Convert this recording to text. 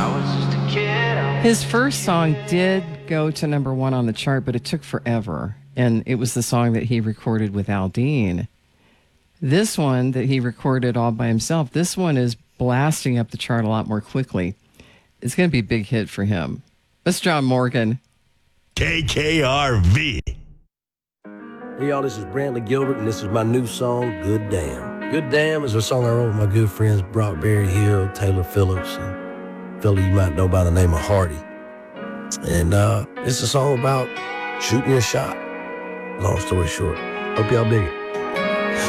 His first song did go to number one on the chart, but it took forever. And it was the song that he recorded with Aldean. This one that he recorded all by himself, this one is blasting up the chart a lot more quickly. It's going to be a big hit for him. That's John Morgan. KKRV. Hey, y'all, this is Brantley Gilbert, and this is my new song, Good Damn. Good Damn is a song I wrote with my good friends Brock Berry Hill, Taylor Phillips, and a fella you might know by the name of Hardy. And it's a song about shooting your shot. Long story short. Hope y'all dig it.